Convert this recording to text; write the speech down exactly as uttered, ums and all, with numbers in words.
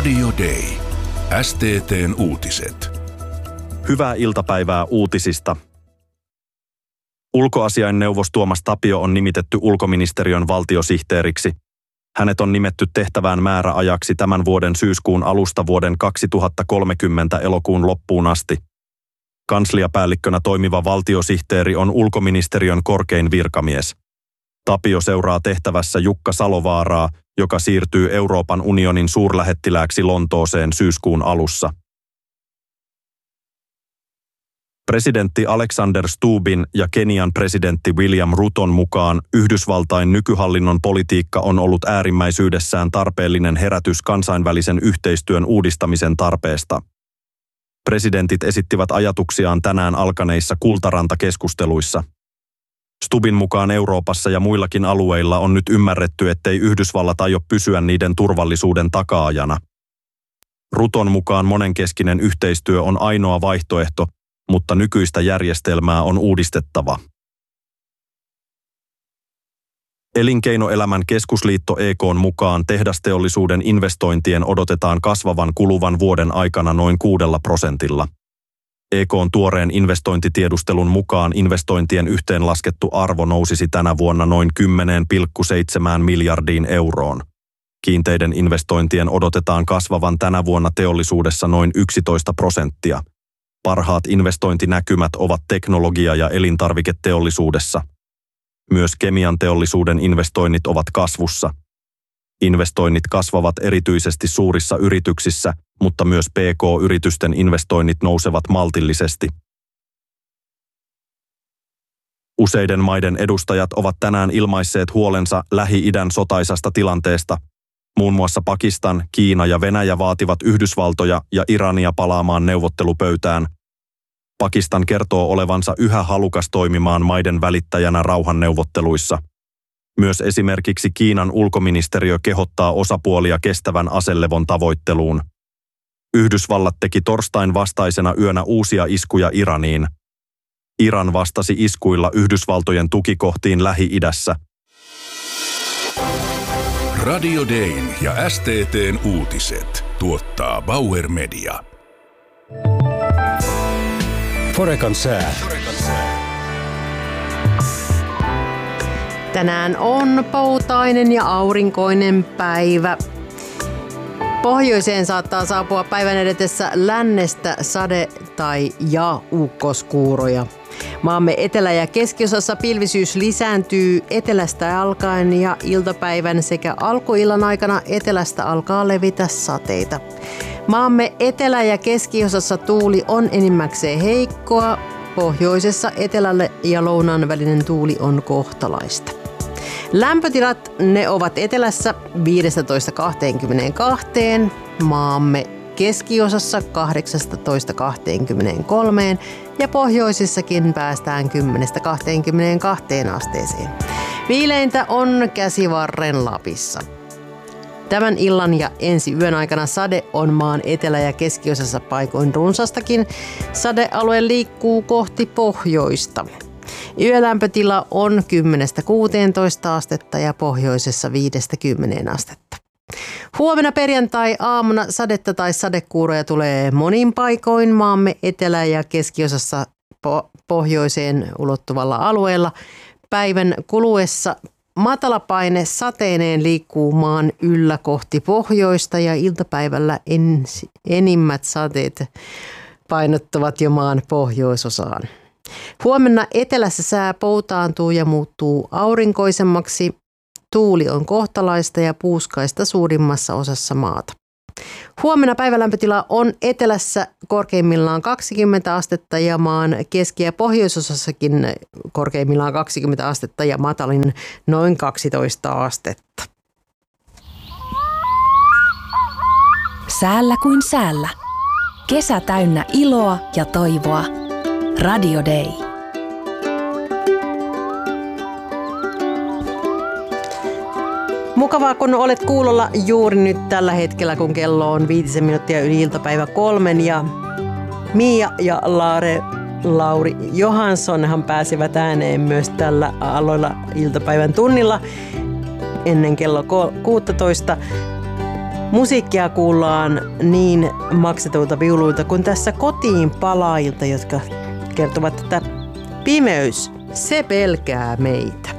Radio Day. S T T:n uutiset. Hyvää iltapäivää uutisista. Ulkoasiainneuvos Tuomas Tapio on nimitetty ulkoministeriön valtiosihteeriksi. Hänet on nimetty tehtävään määräajaksi tämän vuoden syyskuun alusta vuoden kaksituhattakolmekymmentä elokuun loppuun asti. Kansliapäällikkönä toimiva valtiosihteeri on ulkoministeriön korkein virkamies. Tapio seuraa tehtävässä Jukka Salovaaraa, joka siirtyy Euroopan unionin suurlähettilääksi Lontooseen syyskuun alussa. Presidentti Alexander Stubbin ja Kenian presidentti William Ruton mukaan Yhdysvaltain nykyhallinnon politiikka on ollut äärimmäisyydessään tarpeellinen herätys kansainvälisen yhteistyön uudistamisen tarpeesta. Presidentit esittivät ajatuksiaan tänään alkaneissa Kultaranta-keskusteluissa. Stubbin mukaan Euroopassa ja muillakin alueilla on nyt ymmärretty, ettei Yhdysvallat aio pysyä niiden turvallisuuden takaajana. Ruton mukaan monenkeskinen yhteistyö on ainoa vaihtoehto, mutta nykyistä järjestelmää on uudistettava. Elinkeinoelämän keskusliitto E K:n mukaan tehdasteollisuuden investointien odotetaan kasvavan kuluvan vuoden aikana noin kuudella prosentilla. E K:n tuoreen investointitiedustelun mukaan investointien yhteenlaskettu arvo nousisi tänä vuonna noin kymmenen pilkku seitsemän miljardiin euroon. Kiinteiden investointien odotetaan kasvavan tänä vuonna teollisuudessa noin yksitoista prosenttia. Parhaat investointinäkymät ovat teknologia- ja elintarviketeollisuudessa. Myös kemian teollisuuden investoinnit ovat kasvussa. Investoinnit kasvavat erityisesti suurissa yrityksissä, mutta myös P K-yritysten investoinnit nousevat maltillisesti. Useiden maiden edustajat ovat tänään ilmaisseet huolensa Lähi-idän sotaisasta tilanteesta. Muun muassa Pakistan, Kiina ja Venäjä vaativat Yhdysvaltoja ja Irania palaamaan neuvottelupöytään. Pakistan kertoo olevansa yhä halukas toimimaan maiden välittäjänä rauhanneuvotteluissa. Myös esimerkiksi Kiinan ulkoministeriö kehottaa osapuolia kestävän aselevon tavoitteluun. Yhdysvallat teki torstain vastaisena yönä uusia iskuja Iraniin. Iran vastasi iskuilla Yhdysvaltojen tukikohtiin Lähi-idässä. Radio Dayn ja S T T:n uutiset tuottaa Bauer Media. Forekan sää. Tänään on poutainen ja aurinkoinen päivä. Pohjoiseen saattaa saapua päivän edetessä lännestä sade- tai ja ukkoskuuroja. Maamme etelä- ja keskiosassa pilvisyys lisääntyy etelästä alkaen ja iltapäivän sekä alkuillan aikana etelästä alkaa levitä sateita. Maamme etelä- ja keskiosassa tuuli on enimmäkseen heikkoa. Pohjoisessa etelälle ja lounaan välinen tuuli on kohtalaista. Lämpötilat ne ovat etelässä viisitoista kaksikymmentäkaksi, maamme keskiosassa kahdeksatoista kaksikymmentäkolme ja pohjoisessakin päästään kymmenestä kahteenkymmeneenkahteen asteeseen. Viileintä on Käsivarren Lapissa. Tämän illan ja ensi yön aikana sade on maan etelä- ja keskiosassa paikoin runsastakin. Sadealue liikkuu kohti pohjoista. Yölämpötila on kymmenestä kuuteentoista astetta ja pohjoisessa viidestä kymmeneen astetta. Huomenna perjantai-aamuna sadetta tai sadekuuroja tulee monin paikoin maamme etelä- ja keskiosassa po- pohjoiseen ulottuvalla alueella. Päivän kuluessa matalapaine sateineen liikkuu maan yllä kohti pohjoista ja iltapäivällä ensi, enimmät sateet painottuvat jo maan pohjoisosaan. Huomenna etelässä sää poutaantuu ja muuttuu aurinkoisemmaksi. Tuuli on kohtalaista ja puuskaista suurimmassa osassa maata. Huomenna päivälämpötila on etelässä korkeimmillaan kaksikymmentä astetta ja maan keski- ja pohjoisosassakin korkeimmillaan kaksikymmentä astetta ja matalin noin kaksitoista astetta. Säällä kuin säällä. Kesä täynnä iloa ja toivoa. Radio Day. Mukavaa, kun olet kuulolla juuri nyt tällä hetkellä, kun kello on viitisen minuuttia yli iltapäivä kolmen. Ja Mia ja Laure, Lauri Johanssonhan pääsivät ääneen myös tällä aloilla iltapäivän tunnilla ennen kello kuusitoista. Musiikkia kuullaan niin maksetulta viuluilta kuin tässä kotiin palaajilta, jotka kertovat, että pimeys, se pelkää meitä.